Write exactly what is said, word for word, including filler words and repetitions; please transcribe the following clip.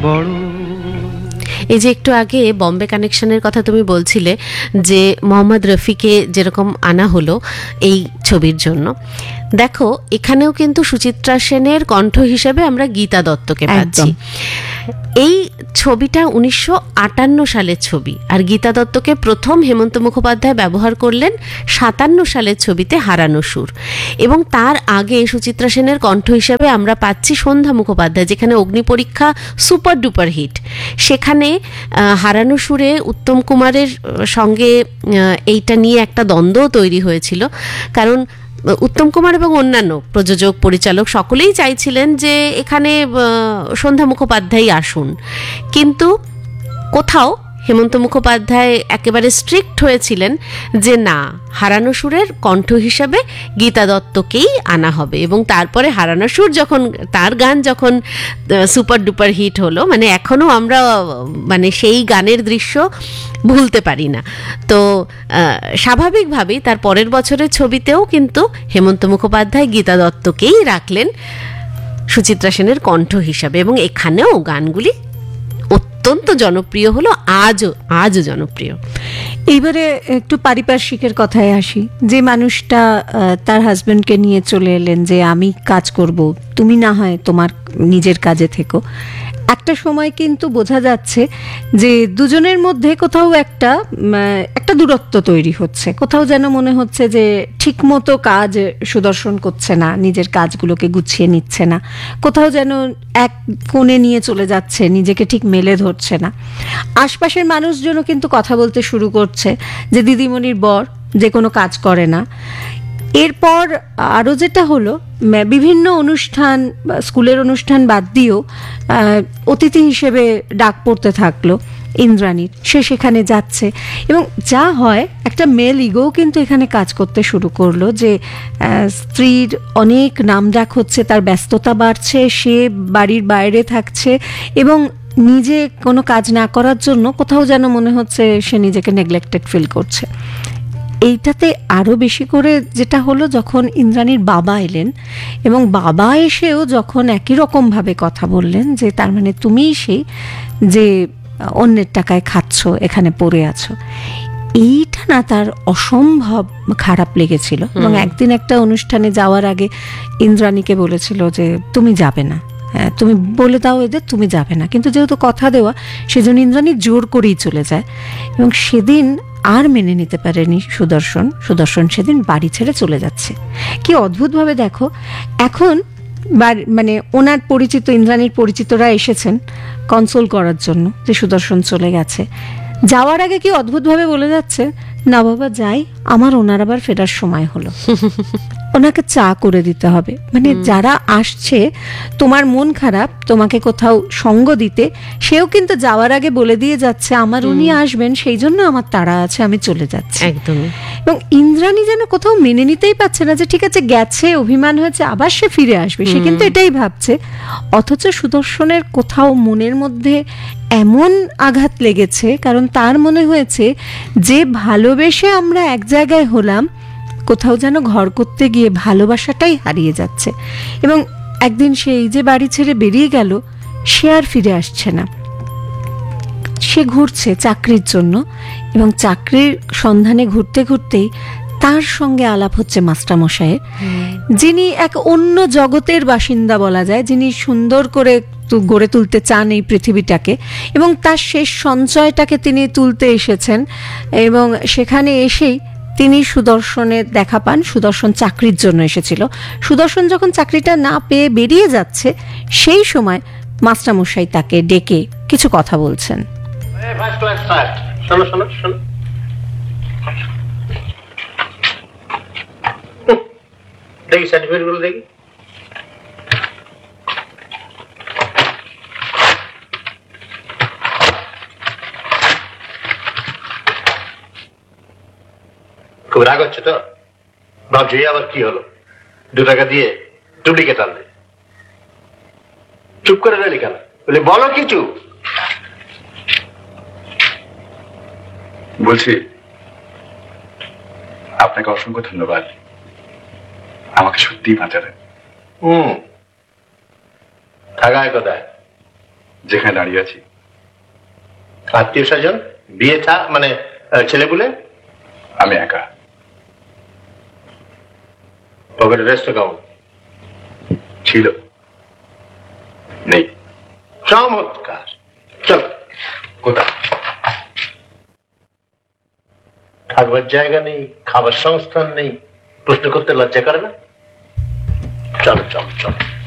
বড়। এই যে একটু আগে বম্বে কানেকশনের কথা তুমি বলছিলে যে মোহাম্মদ রফিকে যেরকম আনা হলো এই ছবির জন্য, দেখো এখানেও কিন্তু সুচিত্রা সেনের কণ্ঠ হিসেবে আমরা গীতা দত্তকে পাচ্ছি। এই ছবিটা উনিশশো আটান্ন সালের ছবি, আর গীতা দত্তকে প্রথম হেমন্ত মুখোপাধ্যায় ব্যবহার করলেন সাতান্ন সালের ছবিতে হারানো সুর, এবং তার আগে সুচিত্রা সেনের কণ্ঠ হিসেবে আমরা পাচ্ছি সন্ধ্যা মুখোপাধ্যায়, যেখানে অগ্নিপরীক্ষা সুপার ডুপার হিট, সেখানে হারানো সুরে উত্তম কুমারের সঙ্গে এইটা নিয়ে একটা দ্বন্দ্ব তৈরি হয়েছিল, কারণ উত্তম কুমার এবং অন্যান্য প্রযোজক পরিচালক সকলেই চাইছিলেন যে এখানে সন্ধ্যা মুখোপাধ্যায় আসুন, কিন্তু কোথাও হেমন্ত মুখোপাধ্যায় একেবারে স্ট্রিক্ট হয়েছিলেন যে না, হারানো সুরের কণ্ঠ হিসাবে গীতা দত্তকেই আনা হবে। এবং তারপরে হারানো সুর যখন, তার গান যখন সুপার ডুপার হিট হলো, মানে এখনও আমরা মানে সেই গানের দৃশ্য ভুলতে পারি না। তো স্বাভাবিকভাবেই তার পরের বছরের ছবিতেও কিন্তু হেমন্ত মুখোপাধ্যায় গীতা দত্তকেই রাখলেন সুচিত্রা সেনের কণ্ঠ হিসাবে, এবং এখানেও গানগুলি অত্যন্ত জনপ্রিয় হলো, আজও আজও জনপ্রিয়। এইবারে একটু পারিপার্শ্বিকের কথায় আসি, যে মানুষটা তার হাজব্যান্ডকে নিয়ে চলে এলেন যে আমি কাজ করব, তুমি না হয় তোমার নিজের কাজে থেকো, একটা সময় কিন্তু বোঝা যাচ্ছে যে দুজনের মধ্যে কোথাও একটা একটা দূরত্ব তৈরি হচ্ছে, কোথাও যেন মনে হচ্ছে যে ঠিকমতো কাজ সুদর্শন করছে না, নিজের কাজগুলোকে গুছিয়ে নিচ্ছে না, কোথাও যেন এক কোণে নিয়ে চলে যাচ্ছে, নিজেকে ঠিক মেলে ধরছে না। আশপাশের মানুষজনও কিন্তু কথা বলতে শুরু করছে যে দিদিমণির বর যে কোনো কাজ করে না। এরপর আরও যেটা হলো, বিভিন্ন অনুষ্ঠান, স্কুলের অনুষ্ঠান বাদ দিয়েও অতিথি হিসেবে ডাক পড়তে থাকলো ইন্দ্রাণীর, সে সেখানে যাচ্ছে, এবং যা হয় একটা মেল ইগোও কিন্তু এখানে কাজ করতে শুরু করলো, যে স্ত্রীর অনেক নামডাক হচ্ছে, তার ব্যস্ততা বাড়ছে, সে বাড়ির বাইরে থাকছে, এবং নিজে কোনো কাজ না করার জন্য কোথাও যেন মনে হচ্ছে সে নিজেকে নেগলেক্টেড ফিল করছে। এইটাতে আরও বেশি করে যেটা হলো, যখন ইন্দ্রাণীর বাবা এলেন, এবং বাবা এসেও যখন একই রকমভাবে কথা বললেন যে তার মানে তুমিই সেই যে অন্যের টাকায় খাচ্ছ, এখানে পড়ে আছো, এইটা না তার অসম্ভব খারাপ লেগেছিল। এবং একদিন একটা অনুষ্ঠানে যাওয়ার আগে ইন্দ্রাণীকে বলেছিল যে তুমি যাবে না, হ্যাঁ তুমি বলে দাও এদের তুমি যাবে না, কিন্তু যেহেতু কথা দেওয়া সেজন্য ইন্দ্রাণী জোর করেই চলে যায়, এবং সেদিন আর মেনে নিতে পারেনি সুদর্শন, সুদর্শন সেদিন বাড়ি ছেড়ে চলে যাচ্ছে। কি অদ্ভুতভাবে দেখো, এখন মানে ওনার পরিচিত, ইন্দ্রাণীর পরিচিতরা এসেছেন কনসোল করার জন্য যে সুদর্শন চলে গেছে, যাওয়ার আগে কি অদ্ভুতভাবে বলে যাচ্ছে, না বাবা যাই, আমার ওনার আবার ফেরার সময় হলো, ওনাকে চা করে দিতে হবে। মানে যারা আসছে, তোমার মন খারাপ, তোমাকে কোথাও সঙ্গ দিতে, সেও কিন্তু যাওয়ার আগে বলে দিয়ে যাচ্ছে আমার উনি আসবেন, সেই জন্য আমার তাড়া আছে, আমি চলে যাচ্ছি। একদম। এবং ইন্দ্রাণী যেন কোথাও মেনে নিতেই পারছে না যে ঠিক আছে গেছে, অভিমান হয়েছে, আবার সে ফিরে আসবে, সে কিন্তু এটাই ভাবছে। অথচ সুদর্শনের কোথাও মনের মধ্যে এমন আঘাত লেগেছে, কারণ তার মনে হয়েছে যে ভালোবেসে আমরা এক জায়গায় হলাম, কোথাও যেন ঘর করতে গিয়ে ভালোবাসাটাই হারিয়ে যাচ্ছে, এবং একদিন সেই যে বাড়ি ছেড়ে বেরিয়ে গেল, সে আর ফিরে আসছে না। সে ঘুরছে চাকরির জন্য, এবং চাকরির সন্ধানে ঘুরতে ঘুরতেই তার সঙ্গে আলাপ হচ্ছে মাস্টারমশাইয়ের, যিনি এক অন্য জগতের বাসিন্দা বলা যায়, যিনি সুন্দর করে গড়ে তুলতে চান এই পৃথিবীটাকে, এবং তার শেষ সঞ্চয়টাকে তিনি তুলতে এসেছেন। এবং সেখানে এসেই তিনি সুদর্শনের দেখা পান। সুদর্শন চাকরির জন্য এসেছিল। সুদর্শন যখন চাকরিটা না পেয়ে বেরিয়ে যাচ্ছে, সেই সময় মাস্টারমশাই তাকে ডেকে কিছু কথা বলছেন। দেখি সার্টিফিকেট গুলো দেখি। খুব রাগ হচ্ছে তো? ভাবছি আবার কি হলো, দু টাকা দিয়ে ডুপ্লিকেট আনলে। চুপ করে রইলি কেন? বলে বলো কিছু। বলছি আপনাকে অসংখ্য ধন্যবাদ, আমাকে সত্যিই বাঁচালেন। হুম, থাকায় কোথায়? যেখানে দাঁড়িয়ে আছি আত্মীয় স্বজন বিয়ে থা মানে ছেলেপুলে? আমি একা। পকেটের রেস্ট কেমন ছিল, নেই। চমৎকার। চল। কোথায়? থাকবার জায়গা নেই, খাবার সংস্থান নেই, প্রশ্ন করতে লজ্জা করে না? চলো চল চল।